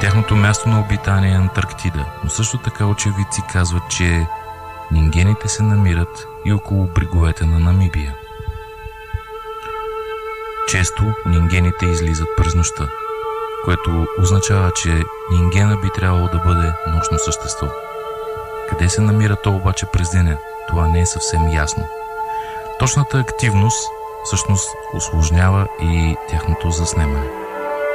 Тяхното място на обитание е Антарктида, но също така очевидци казват, че нингените се намират и около бреговете на Намибия. Често нингените излизат през нощта, което означава, че нингена би трябвало да бъде нощно същество. Къде се намира то обаче през деня? Това не е съвсем ясно. Точната активност всъщност усложнява и тяхното заснемане.